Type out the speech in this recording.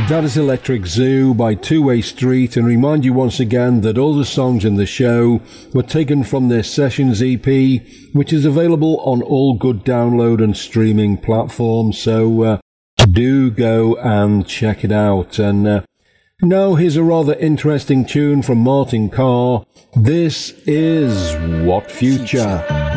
That is Electric Zoo by Two Way Street, and remind you once again that all the songs in the show were taken from their Sessions EP, which is available on all good download and streaming platforms, so do go and check it out. And now here's a rather interesting tune from Martin Carr. This is What Future.